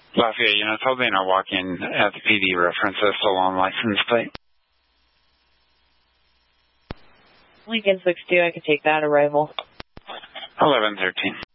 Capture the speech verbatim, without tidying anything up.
Lafayette units, I'll be in a walk-in at the P D reference a Solon license plate. Lincoln six two, I can take that arrival. eleven thirteen.